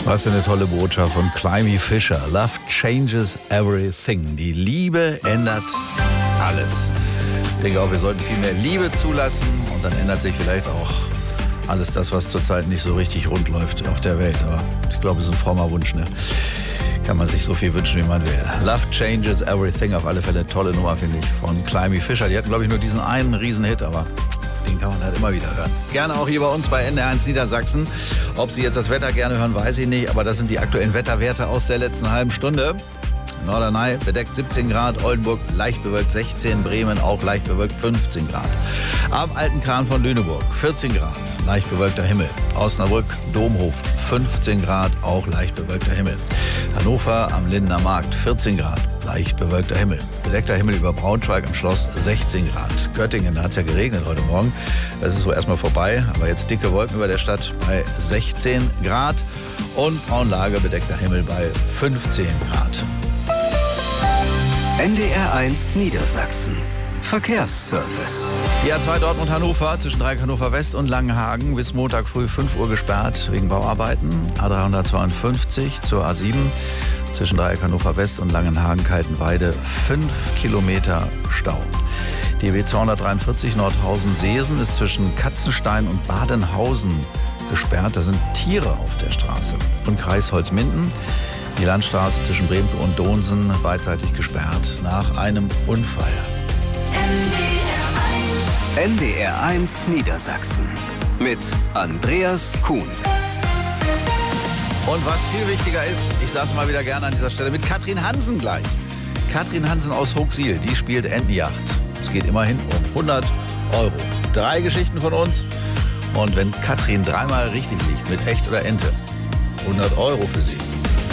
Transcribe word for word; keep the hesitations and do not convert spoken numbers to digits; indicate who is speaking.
Speaker 1: Was für eine tolle Botschaft von Climie Fischer. Love changes everything. Die Liebe ändert alles. Ich denke auch, wir sollten viel mehr Liebe zulassen und dann ändert sich vielleicht auch alles das, was zurzeit nicht so richtig rund läuft auf der Welt. Aber ich glaube, es ist ein frommer Wunsch, ne? Kann man sich so viel wünschen, wie man will. Love changes everything. Auf alle Fälle tolle Nummer, finde ich, von Climie Fischer. Die hatten, glaube ich, nur diesen einen Riesenhit, aber den kann man halt immer wieder hören. Gerne auch hier bei uns bei N D R eins Niedersachsen. Ob Sie jetzt das Wetter gerne hören, weiß ich nicht. Aber das sind die aktuellen Wetterwerte aus der letzten halben Stunde. Norderney bedeckt siebzehn Grad, Oldenburg leicht bewölkt sechzehn, Bremen auch leicht bewölkt fünfzehn Grad. Am Alten Kahn von Lüneburg vierzehn Grad, leicht bewölkter Himmel. Osnabrück, Domhof fünfzehn Grad, auch leicht bewölkter Himmel. Hannover am Lindener Markt vierzehn Grad, leicht bewölkter Himmel. Bedeckter Himmel über Braunschweig am Schloss sechzehn Grad. Göttingen, da hat es ja geregnet heute Morgen. Das ist wohl erstmal vorbei, aber jetzt dicke Wolken über der Stadt bei sechzehn Grad. Und Braunlage bedeckter Himmel bei fünfzehn Grad.
Speaker 2: N D R eins Niedersachsen. Verkehrsservice.
Speaker 1: Die A zwei Dortmund-Hannover zwischen Dreieck Hannover West und Langenhagen bis Montag früh fünf Uhr gesperrt wegen Bauarbeiten. A dreihundertzweiundfünfzig zur A sieben zwischen Dreieck Hannover West und Langenhagen-Kaltenweide fünf Kilometer Stau. Die B zweihundertdreiundvierzig Nordhausen-Seesen ist zwischen Katzenstein und Badenhausen gesperrt. Da sind Tiere auf der Straße. Und Kreis Holzminden. Die Landstraße zwischen Bremke und Donsen beidseitig gesperrt nach einem Unfall.
Speaker 2: N D R eins Niedersachsen mit Andreas Kuhn.
Speaker 1: Und was viel wichtiger ist, ich sage es mal wieder gerne an dieser Stelle, mit Katrin Hansen gleich. Katrin Hansen aus Hochsiel, die spielt Entenjagd. Es geht immerhin um hundert Euro. Drei Geschichten von uns. Und wenn Katrin dreimal richtig liegt mit Echt oder Ente, hundert Euro für sie.